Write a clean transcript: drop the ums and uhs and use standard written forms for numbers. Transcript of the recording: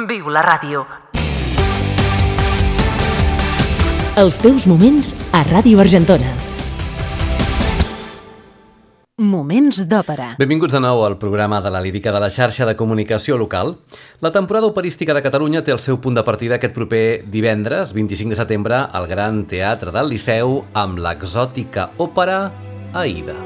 Viu la ràdio. Els teus moments a Ràdio Argentona. Moments d'òpera. Benvinguts de nou al programa de la lírica de la xarxa de comunicació local. La temporada operística de Catalunya té el seu punt de partida aquest proper divendres, 25 de setembre, al Gran Teatre del Liceu, amb l'exòtica òpera Aida.